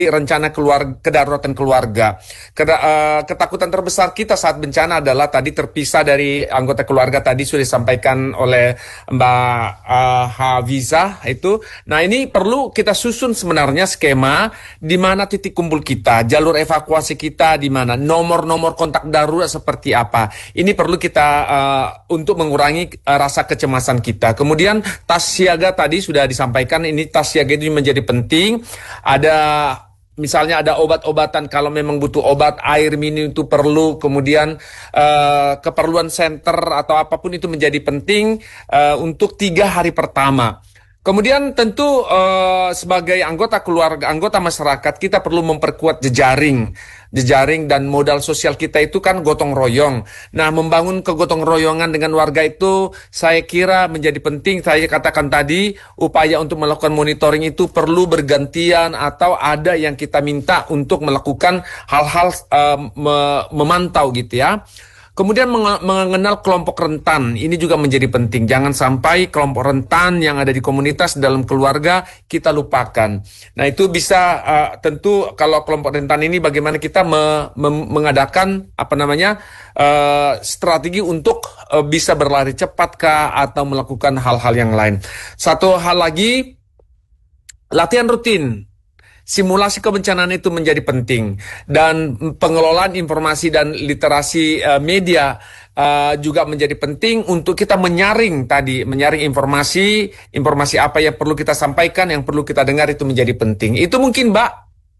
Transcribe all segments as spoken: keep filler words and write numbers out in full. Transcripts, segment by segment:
rencana keluarga, kedaruratan keluarga. Keda- eh, ketakutan terbesar kita saat bencana adalah tadi terpisah dari anggota keluarga, tadi sudah disampaikan oleh Mbak eh, Hafiza itu. Nah, ini perlu kita susun sebenarnya skema di mana titik kumpul kita, jalur evakuasi kita di mana, nomor-nomor kontak darurat seperti apa. Ini perlu kita eh, untuk mengurangi eh, rasa kecemasan kita. Kemudian tas siaga tadi sudah disampaikan, ini tas siaga itu menjadi penting. Ada misalnya ada obat-obatan kalau memang butuh obat, air minum itu perlu, kemudian eh, keperluan center atau apapun itu menjadi penting eh, untuk tiga hari pertama. Kemudian tentu eh, sebagai anggota keluarga, anggota masyarakat, kita perlu memperkuat jejaring. Jejaring dan modal sosial kita itu kan gotong royong. Nah, membangun kegotong royongan dengan warga itu saya kira menjadi penting. Saya katakan tadi, upaya untuk melakukan monitoring itu perlu bergantian atau ada yang kita minta untuk melakukan hal-hal eh, me- memantau gitu ya. Kemudian menge- mengenal kelompok rentan, ini juga menjadi penting. Jangan sampai kelompok rentan yang ada di komunitas dalam keluarga kita lupakan. Nah, itu bisa uh, tentu kalau kelompok rentan ini bagaimana kita me- me- mengadakan apa namanya uh, strategi untuk uh, bisa berlari cepat kah atau melakukan hal-hal yang lain. Satu hal lagi, latihan rutin. Simulasi kebencanaan itu menjadi penting, dan pengelolaan informasi dan literasi uh, media uh, juga menjadi penting untuk kita menyaring tadi, menyaring informasi, informasi apa yang perlu kita sampaikan, yang perlu kita dengar itu menjadi penting. Itu mungkin, Mbak.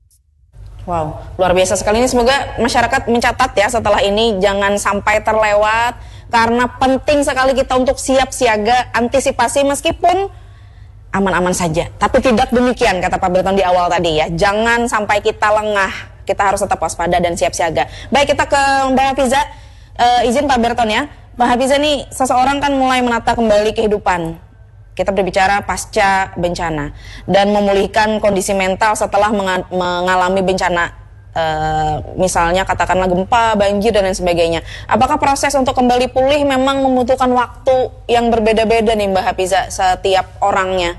Wow, luar biasa sekali ini. Semoga masyarakat mencatat ya setelah ini, jangan sampai terlewat, karena penting sekali kita untuk siap siaga, antisipasi meskipun aman-aman saja. Tapi tidak demikian kata Pak Berton di awal tadi ya. Jangan sampai kita lengah. Kita harus tetap waspada dan siap siaga. Baik, kita ke Mbak Hafiza. E, izin Pak Berton ya. Mbak Hafiza nih, seseorang kan mulai menata kembali kehidupan. Kita berbicara pasca bencana dan memulihkan kondisi mental setelah menga- mengalami bencana. Uh, misalnya katakanlah gempa, banjir dan lain sebagainya. Apakah proses untuk kembali pulih memang membutuhkan waktu yang berbeda-beda nih Mbak Hafiza setiap orangnya?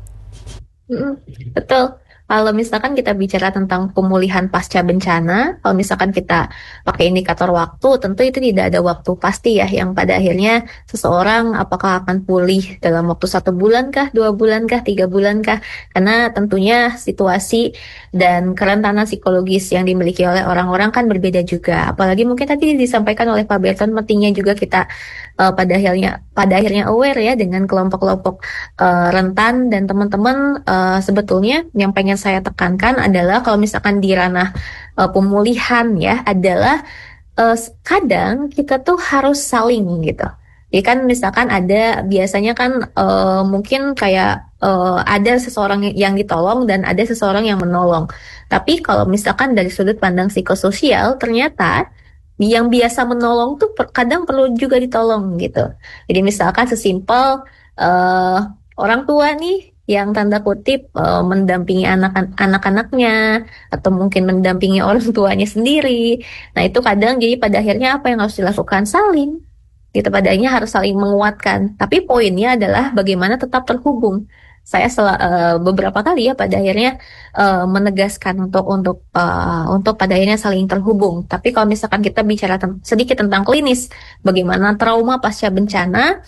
Mm, betul. Kalau misalkan kita bicara tentang pemulihan pasca bencana, kalau misalkan kita pakai indikator waktu, tentu itu tidak ada waktu pasti ya, yang pada akhirnya seseorang apakah akan pulih dalam waktu satu bulan kah, dua bulan kah, tiga bulan kah, karena tentunya situasi dan kerentanan psikologis yang dimiliki oleh orang-orang kan berbeda juga. Apalagi mungkin tadi disampaikan oleh Pak Berton, pentingnya juga kita uh, pada akhirnya pada akhirnya aware ya dengan kelompok-kelompok uh, rentan, dan teman-teman uh, sebetulnya yang pengen saya tekankan adalah kalau misalkan di ranah uh, pemulihan ya adalah uh, kadang kita tuh harus saling gitu. Jadi kan misalkan ada biasanya kan uh, mungkin kayak uh, ada seseorang yang ditolong dan ada seseorang yang menolong. Tapi kalau misalkan dari sudut pandang psikososial, ternyata yang biasa menolong tuh per, kadang perlu juga ditolong gitu. Jadi misalkan sesimpel uh, orang tua nih yang tanda kutip uh, mendampingi anak anak-anaknya atau mungkin mendampingi orang tuanya sendiri. Nah, itu kadang jadi pada akhirnya apa yang harus dilakukan? Saling. Gitu, pada akhirnya harus saling menguatkan. Tapi poinnya adalah bagaimana tetap terhubung. Saya sel- uh, beberapa kali ya pada akhirnya uh, menegaskan untuk untuk uh, untuk pada akhirnya saling terhubung. Tapi kalau misalkan kita bicara ten- sedikit tentang klinis, bagaimana trauma pasca bencana,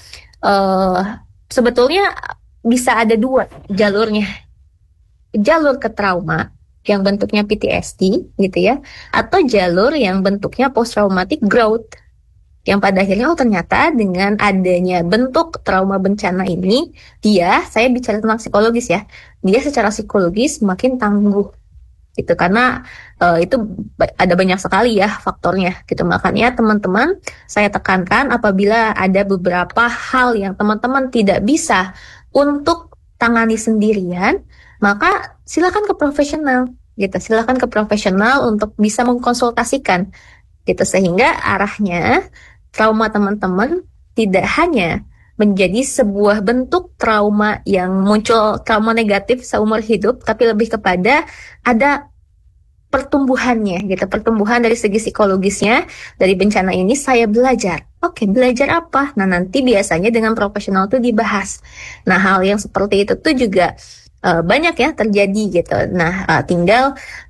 uh, sebetulnya bisa ada dua jalurnya. Jalur ke trauma yang bentuknya P T S D gitu ya, atau jalur yang bentuknya post traumatic growth. Yang pada akhirnya oh ternyata dengan adanya bentuk trauma bencana ini, dia, saya bicara tentang psikologis ya, dia secara psikologis makin tangguh gitu, karena uh, itu ada banyak sekali ya faktornya gitu. Makanya teman-teman, saya tekankan apabila ada beberapa hal yang teman-teman tidak bisa untuk tangani sendirian, maka silakan ke profesional gitu, silakan ke profesional untuk bisa mengkonsultasikan gitu, sehingga arahnya trauma teman-teman tidak hanya menjadi sebuah bentuk trauma yang muncul, trauma negatif seumur hidup, tapi lebih kepada ada pertumbuhannya gitu, pertumbuhan dari segi psikologisnya. Dari bencana ini saya belajar. Oke, belajar apa? Nah, nanti biasanya dengan profesional itu dibahas. Nah, hal yang seperti itu tuh juga uh, banyak ya terjadi gitu. Nah, uh, tinggal